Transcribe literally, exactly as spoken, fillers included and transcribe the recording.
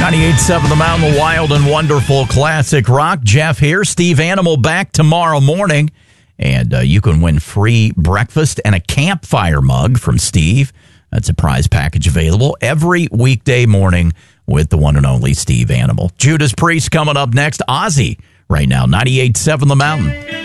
ninety-eight point seven The Mountain, wild and wonderful classic rock. Jeff here. Steve Animal back tomorrow morning. And uh, you can win free breakfast and a campfire mug from Steve. That's a prize package available every weekday morning with the one and only Steve Animal. Judas Priest coming up next. Ozzy right now, ninety-eight point seven The Mountain.